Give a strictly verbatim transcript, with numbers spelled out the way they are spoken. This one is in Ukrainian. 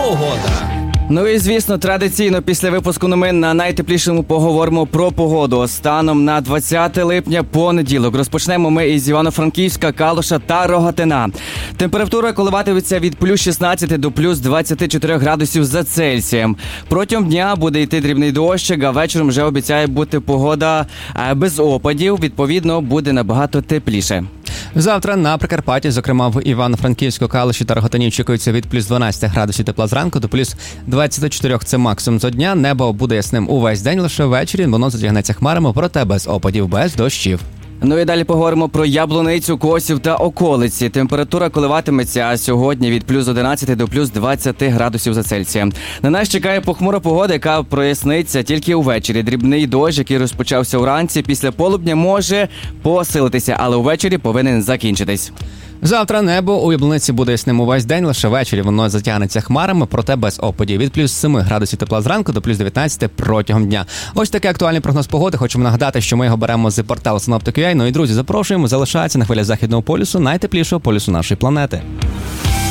Погода. Ну і, звісно, традиційно після випуску новин на найтеплішому поговоримо про погоду. Станом на двадцяте липня, понеділок. Розпочнемо ми із Івано-Франківська, Калуша та Рогатина. Температура коливатиметься від плюс шістнадцять до плюс двадцять чотири градусів за Цельсієм. Протягом дня буде йти дрібний дощик, а вечором вже обіцяє бути погода без опадів. Відповідно, буде набагато тепліше. Завтра на Прикарпатті, зокрема в Івано-Франківську, Калуші та Рогатині, очікується від плюс дванадцять градусів тепла зранку до плюс двадцять чотири – це максимум за дня. Небо буде ясним увесь день, лише ввечері воно затягнеться хмарами, проте без опадів, без дощів. Ну і далі поговоримо про Яблуницю, Косів та околиці. Температура коливатиметься сьогодні від плюс одинадцять до плюс двадцять градусів за Цельсієм. На нас чекає похмура погода, яка проясниться тільки увечері. Дрібний дощ, який розпочався вранці, після полудня може посилитися, але увечері повинен закінчитись. Завтра небо у Яблуниці буде ясним увесь день, лише ввечері воно затягнеться хмарами, проте без опадів. Від плюс сім градусів тепла зранку до плюс дев'ятнадцять протягом дня. Ось такий актуальний прогноз погоди. Хочемо нагадати, що ми його беремо з порталу Синоптик.ua. Ну і, друзі, запрошуємо, залишайтеся на хвилях Західного полюсу, найтеплішого полюсу нашої планети.